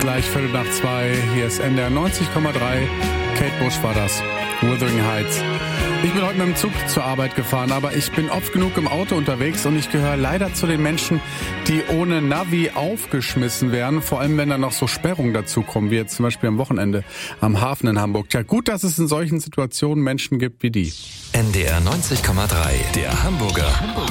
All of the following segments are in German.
Gleich 1:15. Hier ist NDR 90,3. Kate Bush war das. Wuthering Heights. Ich bin heute mit dem Zug zur Arbeit gefahren, aber ich bin oft genug im Auto unterwegs und ich gehöre leider zu den Menschen, die ohne Navi aufgeschmissen werden, vor allem wenn da noch so Sperrungen dazukommen, wie jetzt zum Beispiel am Wochenende am Hafen in Hamburg. Ja, gut, dass es in solchen Situationen Menschen gibt wie die. NDR 90,3, der Hamburgerin.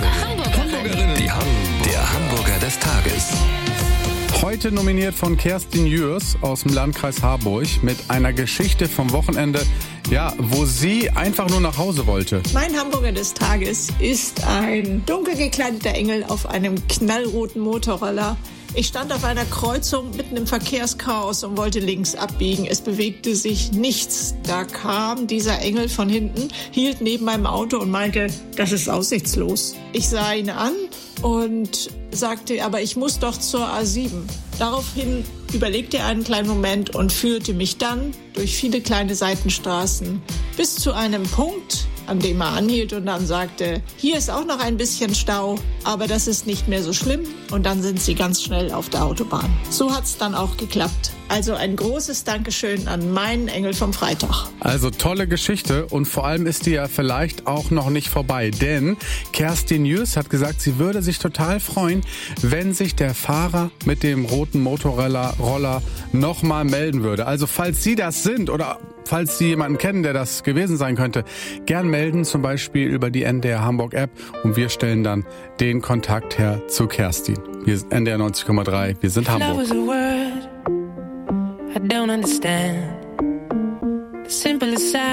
Der Hamburger des Tages. Heute nominiert von Kerstin Jürs aus dem Landkreis Harburg mit einer Geschichte vom Wochenende, ja, wo sie einfach nur nach Hause wollte. Mein Hamburger des Tages ist ein dunkel gekleideter Engel auf einem knallroten Motorroller. Ich stand auf einer Kreuzung mitten im Verkehrschaos und wollte links abbiegen. Es bewegte sich nichts. Da kam dieser Engel von hinten, hielt neben meinem Auto und meinte, das ist aussichtslos. Ich sah ihn an und sagte, aber ich muss doch zur A7. Daraufhin überlegte er einen kleinen Moment und führte mich dann durch viele kleine Seitenstraßen bis zu einem Punkt, an dem er anhielt und dann sagte, hier ist auch noch ein bisschen Stau, aber das ist nicht mehr so schlimm. Und dann sind sie ganz schnell auf der Autobahn. So hat's dann auch geklappt. Also ein großes Dankeschön an meinen Engel vom Freitag. Also tolle Geschichte und vor allem ist die ja vielleicht auch noch nicht vorbei, denn Kerstin Jürs hat gesagt, sie würde sich total freuen, wenn sich der Fahrer mit dem roten Motorroller nochmal melden würde. Also falls Sie das sind oder falls Sie jemanden kennen, der das gewesen sein könnte, gern melden, zum Beispiel über die NDR Hamburg App und wir stellen dann den Kontakt her zu Kerstin. Wir sind NDR 90,3, wir sind Hamburg. I don't understand. The simplest